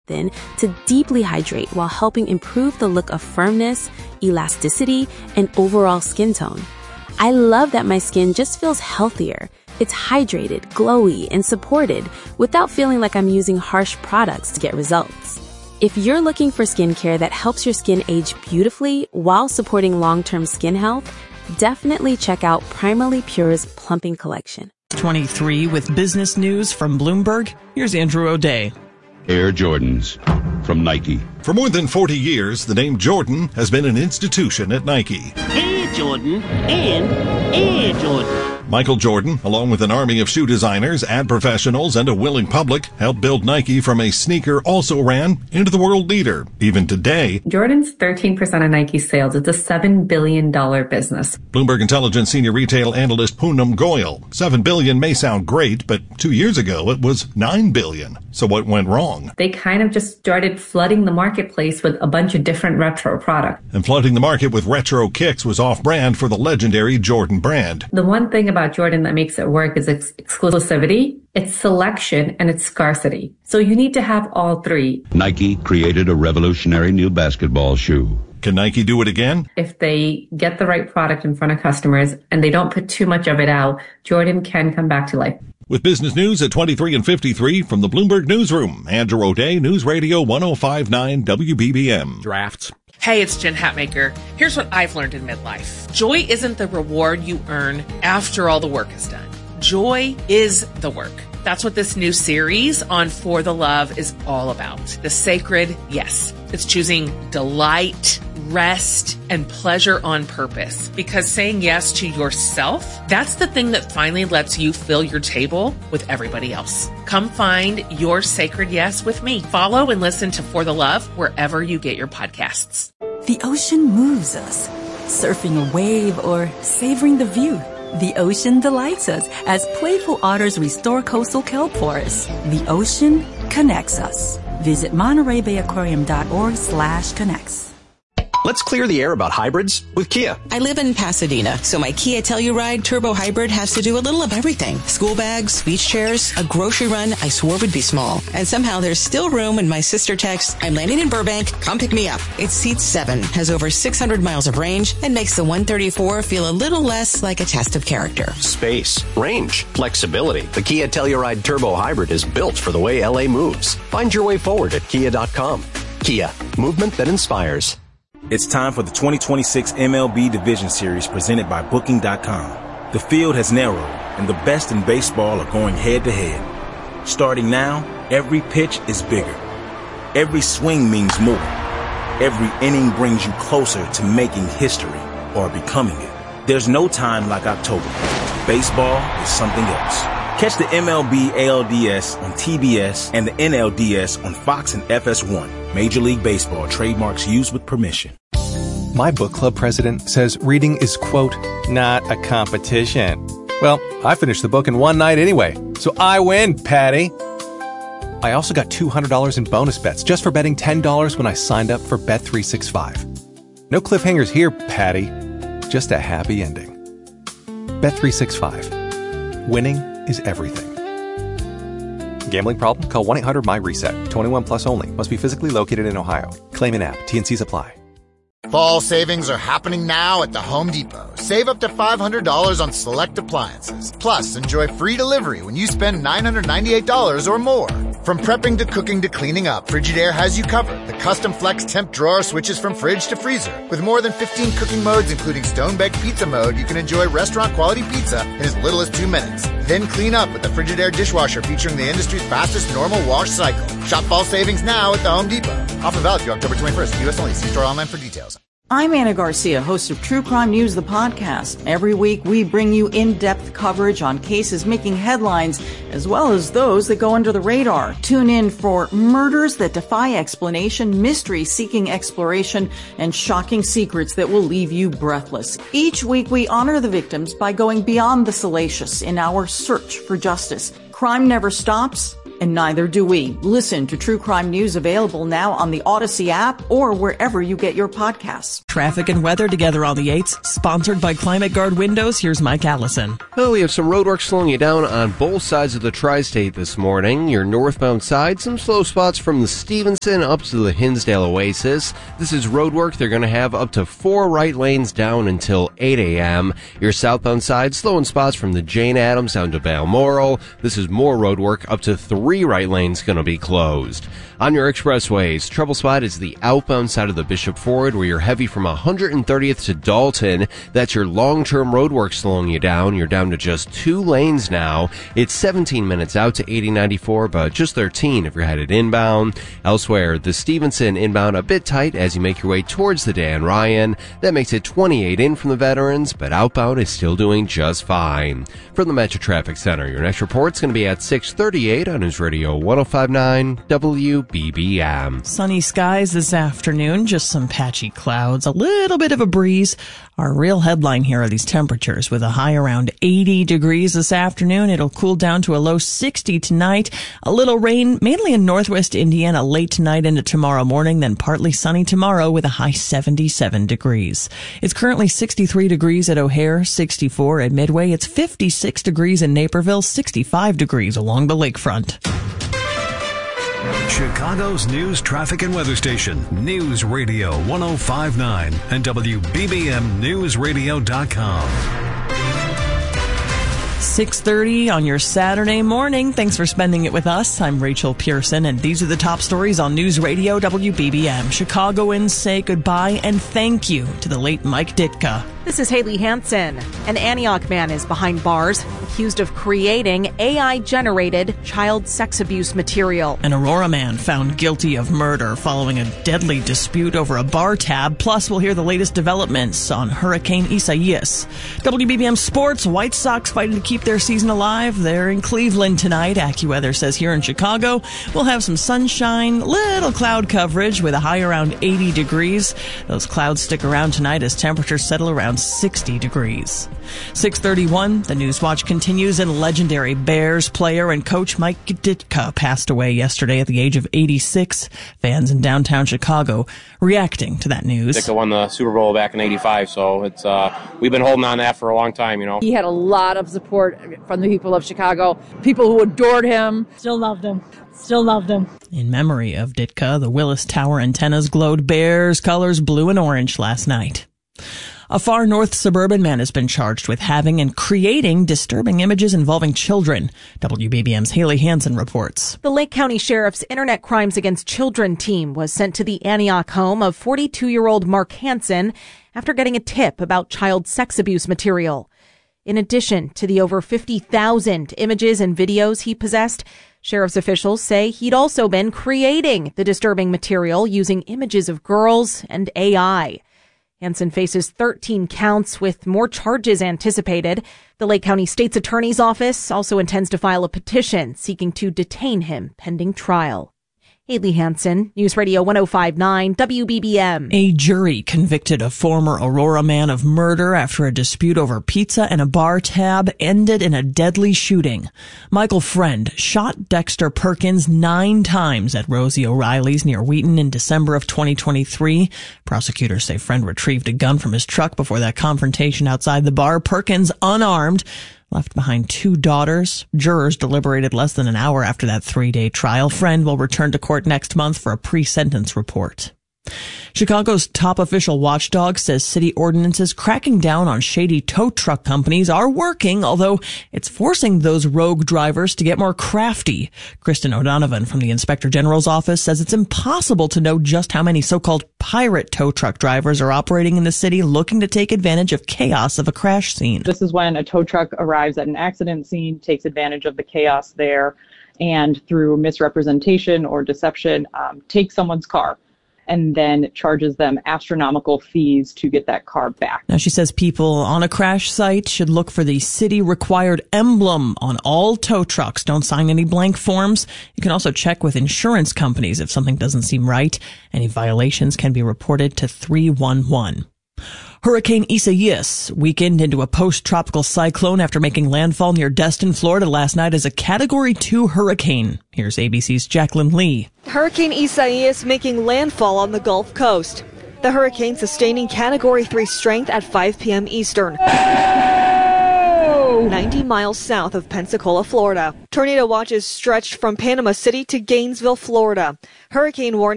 thin to deeply hydrate while helping improve the look of firmness, elasticity, and overall skin tone. I love that my skin just feels healthier. It's hydrated, glowy, and supported without feeling like I'm using harsh products to get results. If you're looking for skincare that helps your skin age beautifully while supporting long-term skin health, definitely check out Primally Pure's Plumping Collection. 23 with business news from Bloomberg. Here's Andrew O'Day. Air Jordans from Nike. For more than 40 years, the name Jordan has been an institution at Nike. Air Jordan and Air Jordan. Michael Jordan, along with an army of shoe designers, ad professionals, and a willing public, helped build Nike from a sneaker also-ran into the world leader. Even today, Jordan's 13% of Nike's sales. It's a $7 billion business. Bloomberg Intelligence senior retail analyst Poonam Goyal. $7 billion may sound great, but 2 years ago it was $9 billion. So what went wrong? They kind of just started flooding the marketplace with a bunch of different retro products. And flooding the market with retro kicks was off-brand for the legendary Jordan brand. The one thing about Jordan that makes it work is its exclusivity, its selection, and its scarcity. So you need to have all three. Nike created a revolutionary new basketball shoe. Can Nike do it again? If they get the right product in front of customers and they don't put too much of it out, Jordan can come back to life. With business news at 23 and 53 from the Bloomberg Newsroom, Andrew O'Day, News Radio 105.9 WBBM. Drafts. Hey, it's Jen Hatmaker. Here's what I've learned in midlife. Joy isn't the reward you earn after all the work is done. Joy is the work. That's what this new series on For the Love is all about. The sacred yes. It's choosing delight, rest, and pleasure on purpose. Because saying yes to yourself, that's the thing that finally lets you fill your table with everybody else. Come find your sacred yes with me. Follow and listen to For the Love wherever you get your podcasts. The ocean moves us, surfing a wave or savoring the view. The ocean delights us as playful otters restore coastal kelp forests. The ocean connects us. Visit MontereyBayAquarium.org/connects. Let's clear the air about hybrids with Kia. I live in Pasadena, so my Kia Telluride Turbo Hybrid has to do a little of everything. School bags, beach chairs, a grocery run I swore would be small. And somehow there's still room when my sister texts, I'm landing in Burbank, come pick me up. It seats 7, has over 600 miles of range, and makes the 134 feel a little less like a test of character. Space, range, flexibility. The Kia Telluride Turbo Hybrid is built for the way LA moves. Find your way forward at Kia.com. Kia, movement that inspires. It's time for the 2026 MLB Division Series presented by Booking.com. The field has narrowed, and the best in baseball are going head-to-head. Starting now, every pitch is bigger. Every swing means more. Every inning brings you closer to making history or becoming it. There's no time like October. Baseball is something else. Catch the MLB ALDS on TBS and the NLDS on Fox and FS1. Major League Baseball trademarks used with permission. My book club president says reading is, quote, not a competition. Well, I finished the book in one night anyway, so I win, Patty. I also got $200 in bonus bets just for betting $10 when I signed up for Bet365. No cliffhangers here, Patty. Just a happy ending. Bet365. Winning is everything. Gambling problem? Call 1-800-MY-RESET. 21 plus only. Must be physically located in Ohio. Claim in app. T&Cs apply. Fall savings are happening now at the Home Depot. Save up to $500 on select appliances. Plus, enjoy free delivery when you spend $998 or more. From prepping to cooking to cleaning up, Frigidaire has you covered. The custom flex temp drawer switches from fridge to freezer. With more than 15 cooking modes, including stone-baked pizza mode, you can enjoy restaurant-quality pizza in as little as 2 minutes. Then clean up with the Frigidaire dishwasher featuring the industry's fastest normal wash cycle. Shop fall savings now at the Home Depot. Offer valid through October 21st. U.S. only. See store online for details. I'm Anna Garcia, host of True Crime News, the podcast. Every week, we bring you in-depth coverage on cases making headlines, as well as those that go under the radar. Tune in for murders that defy explanation, mystery seeking exploration, and shocking secrets that will leave you breathless. Each week, we honor the victims by going beyond the salacious in our search for justice. Crime never stops, And neither do we. Listen to True Crime News available now on the Odyssey app or wherever you get your podcasts. Traffic and weather together on the 8s, sponsored by Climate Guard Windows. Here's Mike Allison. Well, we have some roadwork slowing you down on both sides of the tri-state this morning. Your northbound side, some slow spots from the Stevenson up to the Hinsdale Oasis. This is roadwork. They're going to have up to 4 right lanes down until 8 a.m. Your southbound side, slowing spots from the Jane Addams down to Balmoral. This is more roadwork. Up to 3 right lanes going to be closed. On your expressways, trouble spot is the outbound side of the Bishop Ford, where you're heavy from 130th to Dalton. That's your long-term roadwork slowing you down. You're down to just 2 lanes now. It's 17 minutes out to 8094, but just 13 if you're headed inbound. Elsewhere, the Stevenson inbound a bit tight as you make your way towards the Dan Ryan. That makes it 28 in from the Veterans, but outbound is still doing just fine. From the Metro Traffic Center, your next report's going to be at 6:38 on News Radio 105.9 WBBM. Sunny skies this afternoon, just some patchy clouds, a little bit of a breeze. Our real headline here are these temperatures with a high around 80 degrees this afternoon. It'll cool down to a low 60 tonight. A little rain, mainly in northwest Indiana late tonight into tomorrow morning, then partly sunny tomorrow with a high 77 degrees. It's currently 63 degrees at O'Hare, 64 at Midway. It's 56 degrees in Naperville, 65 degrees along the lakefront. Chicago's news, traffic, and weather station, News Radio 105.9 and WBBMNewsRadio.com. 6:30 on your Saturday morning. Thanks for spending it with us. I'm Rachel Pearson, and these are the top stories on News Radio WBBM. Chicagoans say goodbye and thank you to the late Mike Ditka. This is Haley Hansen. An Antioch man is behind bars, accused of creating AI-generated child sex abuse material. An Aurora man found guilty of murder following a deadly dispute over a bar tab. Plus, we'll hear the latest developments on Hurricane Isaias. WBBM Sports, White Sox fighting to keep their season alive. They're in Cleveland tonight. AccuWeather says here in Chicago, we'll have some sunshine, little cloud coverage with a high around 80 degrees. Those clouds stick around tonight as temperatures settle around 60 degrees. 6:31, the News Watch continues, and legendary Bears player and coach Mike Ditka passed away yesterday at the age of 86. Fans in downtown Chicago reacting to that news. Ditka won the Super Bowl back in 85, so it's we've been holding on to that for a long time, you know. He had a lot of support from the people of Chicago, people who adored him. Still loved him. In memory of Ditka, the Willis Tower antennas glowed Bears colors blue and orange last night. A far north suburban man has been charged with having and creating disturbing images involving children. WBBM's Haley Hansen reports. The Lake County Sheriff's Internet Crimes Against Children team was sent to the Antioch home of 42-year-old Mark Hansen after getting a tip about child sex abuse material. In addition to the over 50,000 images and videos he possessed, sheriff's officials say he'd also been creating the disturbing material using images of girls and AI. Hansen faces 13 counts with more charges anticipated. The Lake County State's Attorney's Office also intends to file a petition seeking to detain him pending trial. Haley Hansen, News Radio 105.9 WBBM. A jury convicted a former Aurora man of murder after a dispute over pizza and a bar tab ended in a deadly shooting. Michael Friend shot Dexter Perkins 9 times at Rosie O'Reilly's near Wheaton in December of 2023. Prosecutors say Friend retrieved a gun from his truck before that confrontation outside the bar. Perkins, unarmed, left behind 2 daughters. Jurors deliberated less than an hour after that 3-day trial. Friend will return to court next month for a pre-sentence report. Chicago's top official watchdog says city ordinances cracking down on shady tow truck companies are working, although it's forcing those rogue drivers to get more crafty. Kristen O'Donovan from the Inspector General's office says it's impossible to know just how many so-called pirate tow truck drivers are operating in the city looking to take advantage of chaos of a crash scene. This is when a tow truck arrives at an accident scene, takes advantage of the chaos there, and through misrepresentation or deception, takes someone's car and then charges them astronomical fees to get that car back. Now, she says people on a crash site should look for the city-required emblem on all tow trucks. Don't sign any blank forms. You can also check with insurance companies if something doesn't seem right. Any violations can be reported to 311. Hurricane Isaias weakened into a post-tropical cyclone after making landfall near Destin, Florida last night as a Category 2 hurricane. Here's ABC's Jacqueline Lee. Hurricane Isaias making landfall on the Gulf Coast. The hurricane sustaining Category 3 strength at 5 p.m. Eastern. 90 miles south of Pensacola, Florida. Tornado watches stretched from Panama City to Gainesville, Florida. Hurricane warning